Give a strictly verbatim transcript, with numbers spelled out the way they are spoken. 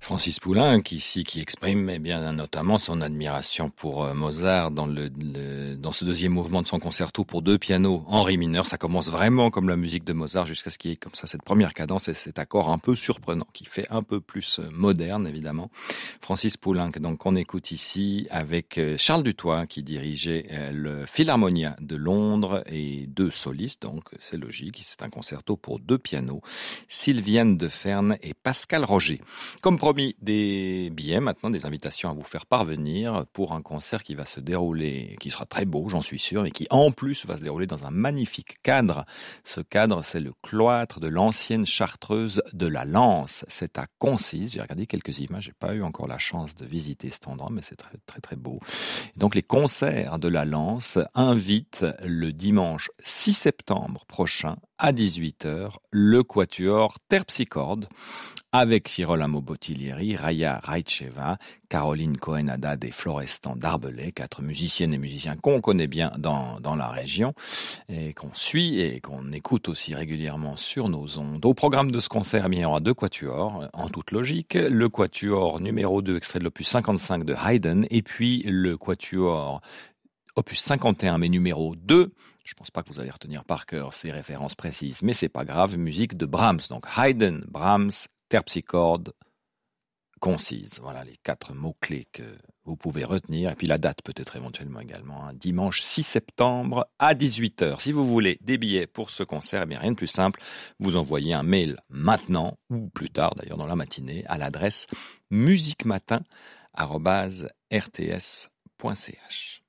Francis Poulenc, qui ici, qui exprime eh bien notamment son admiration pour euh, Mozart dans le, le dans ce deuxième mouvement de son concerto pour deux pianos en ré mineur. Ça commence vraiment comme la musique de Mozart jusqu'à ce qu'il y ait comme ça cette première cadence et cet accord un peu surprenant qui fait un peu plus moderne évidemment. Francis Poulenc, donc qu'on écoute ici avec Charles Dutoit qui dirigeait le Philharmonia de Londres et deux solistes, donc c'est logique. C'est un concerto pour deux pianos, Sylviane Deferne et Pascal Roger. Comme promis, des billets maintenant, des invitations à vous faire parvenir pour un concert qui va se dérouler, qui sera très beau, j'en suis sûr, et qui en plus va se dérouler dans un magnifique cadre. Ce cadre, c'est le cloître de l'ancienne chartreuse de la Lance. C'est à Concise. J'ai regardé quelques images, j'ai pas eu encore la chance de visiter cet endroit, mais c'est très très très beau. Donc les concerts de la Lance invitent le dimanche six septembre prochain à dix-huit heures le quatuor Terpsichorde avec Girolamo Bottiglieri, Raya Raicheva, Caroline Cohen-Haddad et Florestan Darbelay, quatre musiciennes et musiciens qu'on connaît bien dans, dans la région et qu'on suit et qu'on écoute aussi régulièrement sur nos ondes. Au programme de ce concert, il y aura deux quatuors, en toute logique. Le quatuor numéro deux, extrait de l'opus cinquante-cinq de Haydn, et puis le quatuor opus cinquante et un, mais numéro deux. Je pense pas que vous allez retenir par cœur ces références précises, mais c'est pas grave, musique de Brahms. Donc Haydn, Brahms, Terpsichorde, Concise. Voilà les quatre mots-clés que vous pouvez retenir. Et puis la date peut-être éventuellement également. Hein, dimanche six septembre à dix-huit heures. Si vous voulez des billets pour ce concert, eh bien rien de plus simple. Vous envoyez un mail maintenant, ou plus tard d'ailleurs dans la matinée, à l'adresse musiquematin arobase r t s point c h.